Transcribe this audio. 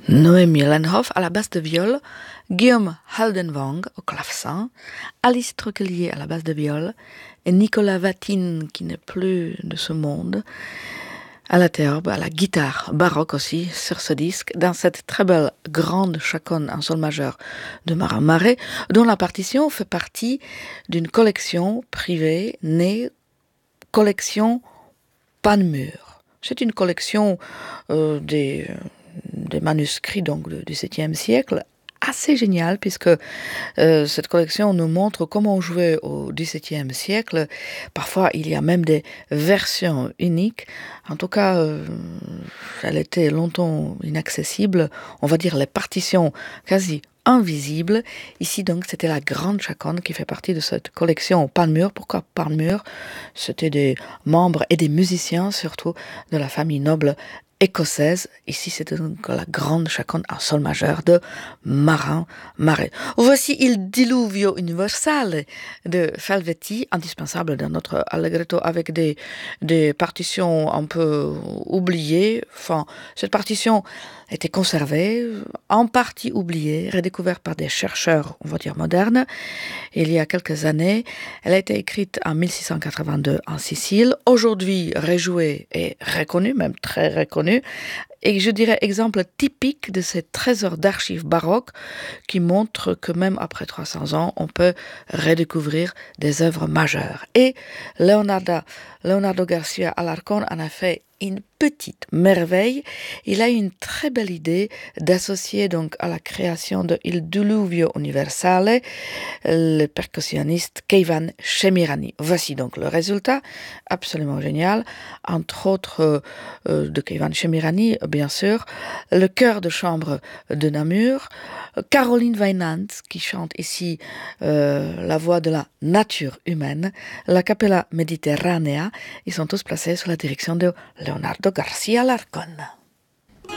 Noémie Lenhoff à la basse de viol, Guillaume Haldenwang au clavecin, Alice Troquelier à la basse de viol et Nicolas Vatine, qui n'est plus de ce monde, à la théorbe, à la guitare baroque aussi, sur ce disque, dans cette très belle grande chaconne en sol majeur de Marin Marais, dont la partition fait partie d'une collection privée née collection Panmure. C'est une collection des manuscrits donc du XVIIe siècle, assez génial puisque cette collection nous montre comment on jouait au XVIIe siècle. Parfois, il y a même des versions uniques. En tout cas, elle était longtemps inaccessible. On va dire les partitions quasi invisibles. Ici, donc, c'était la grande chaconne qui fait partie de cette collection Panmure. Pourquoi Panmure? C'était des membres et des musiciens, surtout, de la famille noble écossaise. Ici, c'était donc la grande chaconne en sol majeur de Marin Marais. Voici Il Diluvio Universale de Salvetti, indispensable dans notre allegretto avec des partitions un peu oubliées. Enfin, cette partition était conservée, en partie oubliée, redécouverte par des chercheurs, on va dire modernes, il y a quelques années. Elle a été écrite en 1682 en Sicile, aujourd'hui rejouée et reconnue, même très reconnue, et je dirais exemple typique de ces trésors d'archives baroques qui montrent que même après 300 ans, on peut redécouvrir des œuvres majeures. Et Leonardo Garcia Alarcón en a fait une petite merveille. Il a une très belle idée d'associer donc à la création de Il Diluvio Universale le percussionniste Keivan Shemirani. Voici donc le résultat, absolument génial. Entre autres de Keivan Shemirani, bien sûr, le chœur de chambre de Namur, Caroline Weinand qui chante ici la voix de la nature humaine, la Capella Mediterranea, ils sont tous placés sous la direction de Leonardo Garcia Alarcón.